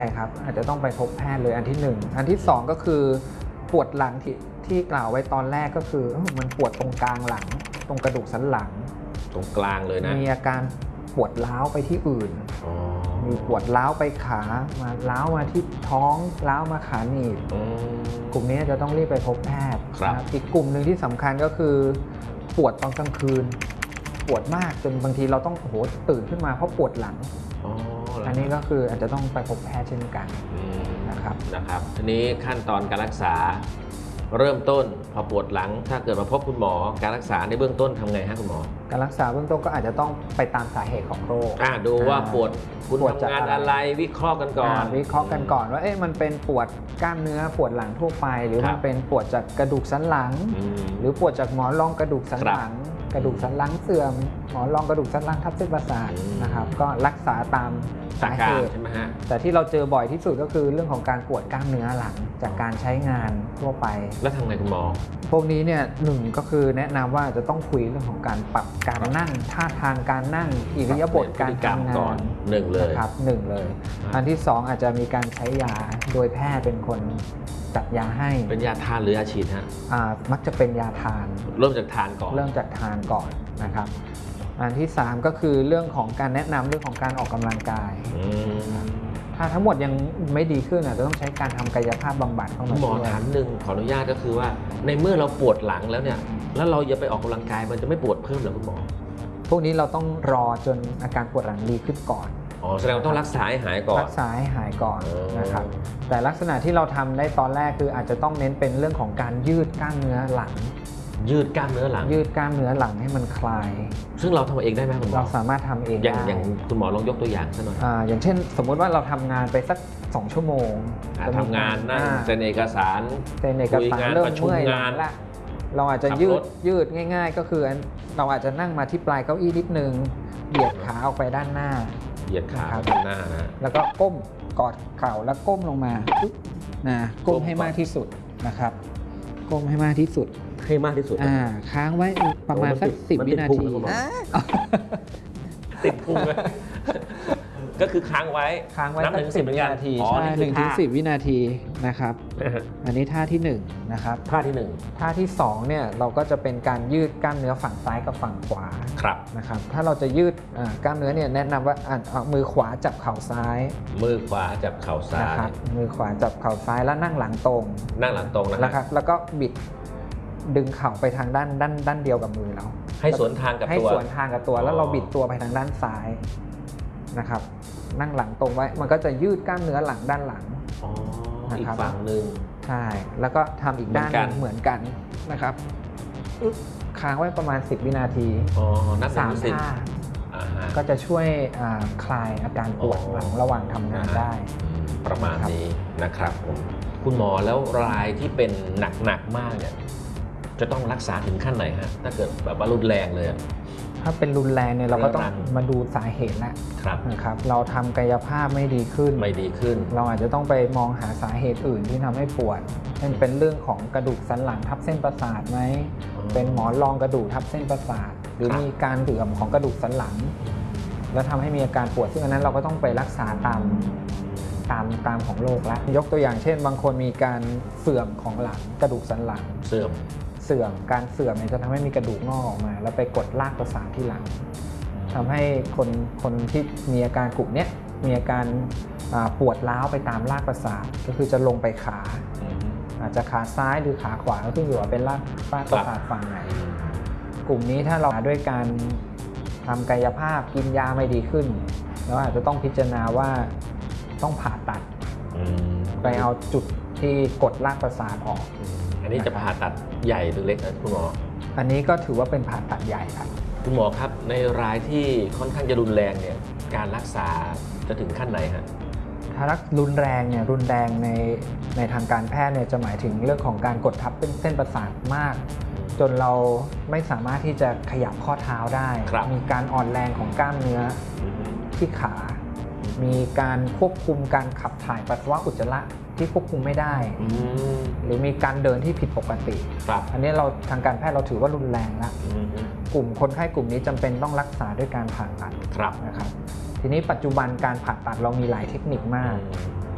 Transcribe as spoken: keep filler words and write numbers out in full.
ใช่ครับอาจจะต้องไปพบแพทย์เลยอันที่หนึ่งอันที่สองก็คือปวดหลังที่ที่กล่าวไว้ตอนแรกก็คือมันปวดตรงกลางหลังตรงกระดูกสันหลังตรงกลางเลยนะมีอาการปวดร้าวไปที่อื่นมีปวดร้าวไปขามาร้าวมาที่ท้องร้าวมาขาหนีบกลุ่มนี้จะต้องรีบไปพบแพทย์อีกกลุ่มหนึ่งที่สำคัญก็คือปวดตอนกลางคืนปวดมากจนบางทีเราต้องโหตื่นขึ้นมาเพราะปวดหลังอันนี้ก็คืออาจจะต้องไปพบแพทย์เช่นกันนะครับนะครับทีนี้ขั้นตอนการรักษาเริ่มต้นพอปวดหลังถ้าเกิดมาพบคุณหมอการรักษาในเบื้องต้นทำไงฮะคุณหมอการรักษาเบื้องต้นก็อาจจะต้องไปตามสาเหตุของโรคดูว่าปวดคุณทำงานอะไรวิเคราะห์กันก่อนวิเคราะห์กันก่อนว่าเอ๊ะมันเป็นปวดกล้ามเนื้อปวดหลังทั่วไปหรือมันเป็นปวดจากกระดูกสันหลังหรือปวดจากหมอนรองกระดูกสันหลังกระดูกสันหลังเสื่อมหมอนรองกระดูกสันหลังทับเส้นประสาทนะครับก็รักษาตามสาเหตุใช่ไหมฮะแต่ที่เราเจอบ่อยที่สุดก็คือเรื่องของการปวดกล้ามเนื้อหลังจากการใช้งานทั่วไปแล้วทำไงคุณหมอพวกนี้เนี่ยหนึ่งก็คือแนะนำว่าจะต้องคุยเรื่องของการปรับการนั่งท่าทางการนั่งอิริยาบถการทำงานหนึ่งเลยครับหนึ่งเลยอันที่สองอาจจะมีการใช้ยาโดยแพทย์เป็นคนจัดยาให้เป็นยาทานหรือยาฉีดฮะมักจะเป็นยาทานเริ่มจากทานก่อนเริ่มจากทานก่อนนะครับอันที่สามก็คือเรื่องของการแนะนำเรื่องของการออกกำลังกายถ้าทั้งหมดยังไม่ดีขึ้นอาจจะต้องใช้การทำกายภาพบำบัดเข้ามาหมอถามหนึ่งขออนุญาตก็คือว่าในเมื่อเราปวดหลังแล้วเนี่ยแล้วเราอย่าไปออกกำลังกายมันจะไม่ปวดเพิ่มหรอคุณหมอพวกนี้เราต้องรอจนอาการปวดหลังดีขึ้นก่อนอ๋อแสดงว่าต้องรักษาให้หายก่อนรักษาให้หายก่อนนะครับแต่ลักษณะที่เราทำได้ตอนแรกคืออาจจะต้องเน้นเป็นเรื่องของการยืดกล้ามเนื้อหลังยืดกล้ามเนื้อหลังยืดกล้ามเนื้อหลังให้มันคลายซึ่งเราทำเองได้ไหมคุณหมอเราสามารถทำเองได้อย่างคุณหมอลองยกตัวอย่างสักหน่อยอ่าอย่างเช่นสมมุติว่าเราทำงานไปสักสองชั่วโมงทำงานนั่งเซ็นเอกสารเซ็นเอกสารเริ่มเมื่อยงานละเราอาจจะยืดยืดง่ายๆก็คือเราอาจจะนั่งมาที่ปลายเก้าอี้นิดนึงเหยียดขาออกไปด้านหน้าเหยียดขาด้านหน้านะแล้วก็ก้มกอดเข่าแล้วก้มลงมานะก้มให้มากที่สุดนะครับก้มให้มากที่สุดให้มากที่สุดอ่าค้างไว้ประมาณสักสิบวินาทีติดพุงเลยก็คือค้างไว้ค้างไว้สักสิบวินาทีใช่หนึ่งถึงสิบวินาทีนะครับอันนี้ท่าที่หนึ่งนะครับท่าที่หนึ่งท่าที่สองเนี่ยเราก็จะเป็นการยืดกล้ามเนื้อฝั่งซ้ายกับฝั่งขวาครับนะครับถ้าเราจะยืดกล้ามเนื้อเนี่ยแนะนำว่าเอามือขวาจับเข่าซ้ายมือขวาจับเข่าซ้ายนะครับมือขวาจับเข่าซ้ายแล้วนั่งหลังตรงนั่งหลังตรงนะครับแล้วก็บิดดึงเข่าไปทางด้านด้านด้านเดียวกับมือเราให้สวนทางกับตัวให้สวนทางกับตัวแล้วเราบิดตัวไปทางด้านซ้ายนะครับนั่งหลังตรงไว้มันก็จะยืดกล้ามเนื้อหลังด้านหลังอีกฝั่งหนึ่งใช่แล้วก็ทำอีกด้านเหมือนกันนะครับค้างไว้ประมาณสิบวินาทีสามท่าก็จะช่วยคลายอาการปวดหลังระหว่างทำงานได้ประมาณนี้นะครับผมคุณหมอแล้วรายที่เป็นหนักๆมากเนี่ยจะต้องรักษาถึงขั้นไหนฮะถ้าเกิดแบบว่ารุนแรงเลยถ้าเป็นรุนแรงเนี่ยเราก็ต้องมาดูสาเหตุแล้วนะครับเราทำกายภาพไม่ดีขึ้นไม่ดีขึ้นเราอาจจะต้องไปมองหาสาเหตุอื่นที่ทำให้ปวดเช่นเป็นเรื่องของกระดูกสันหลังทับเส้นประสาทไหมเป็นหมอนรองกระดูกทับเส้นประสาทหรือมีการเสื่อมของกระดูกสันหลังแล้วทำให้มีอาการปวดซึ่งอันนั้นเราก็ต้องไปรักษาตามตามตามของโรคแล้วยกตัวอย่างเช่นบางคนมีการเสื่อมของหลังกระดูกสันหลังเสื่อมเสื่อมการเสื่อมเนี่ยจะทำให้มีกระดูกงอกออกมาแล้วไปกดลากประสาทที่หลังทำให้คนคนที่มีอาการกลุ่มนี้มีอาการปวดร้าวไปตามลากประสาทก็คือจะลงไปขาอาจจะขาซ้ายหรือขาขวาก็ขึ้นอยู่ว่าเป็นลากลากประสาทฝั่งไหนกลุ่มนี้ถ้าเราด้วยการทำกายภาพกินยาไม่ดีขึ้นแล้วอาจจะต้องพิจารณาว่าต้องผ่าตัดไปเอาจุดที่กดลากประสาทออกอันนี้จะผ่าตัดใหญ่หรือเล็กนะคุณหมออันนี้ก็ถือว่าเป็นผ่าตัดใหญ่ครับคุณหมอครับในรายที่ค่อนข้างจะรุนแรงเนี่ยการรักษาจะถึงขั้นไหนฮะถ้ารักรุนแรงเนี่ยรุนแรงในในทางการแพทย์เนี่ยจะหมายถึงเรื่องของการกดทับเป็นเส้นประสาทมากจนเราไม่สามารถที่จะขยับข้อเท้าได้มีการอ่อนแรงของกล้ามเนื้อที่ขามีการควบคุมการขับถ่ายปัสสาวะอุจจาระที่ควบคุมไม่ได้หรือมีการเดินที่ผิดปกติอันนี้เราทางการแพทย์เราถือว่ารุนแรงแล้วกลุ่มคนไข้กลุ่มนี้จำเป็นต้องรักษาด้วยการผ่าตัดนะครับทีนี้ปัจจุบันการผ่าตัดเรามีหลายเทคนิคมาก